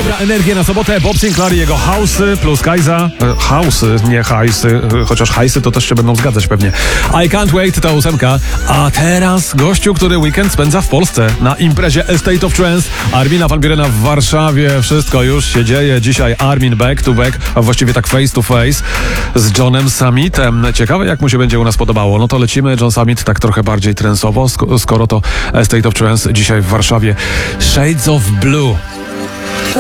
Dobra, energię na sobotę. Bob Sinclair i jego House'y plus Kajza. House'y, nie hajsy, chociaż hajsy to też się będą zgadzać pewnie. I Can't Wait to 8. A teraz gościu, który weekend spędza w Polsce na imprezie Estate of Trance. Armina van Buurena w Warszawie. Wszystko już się dzieje. Dzisiaj Armin back to back, a właściwie tak face to face z Johnem Summitem. Ciekawe, jak mu się będzie u nas podobało. No to lecimy. John Summit tak trochę bardziej trensowo, skoro to Estate of Trance dzisiaj w Warszawie. Shades of Blue.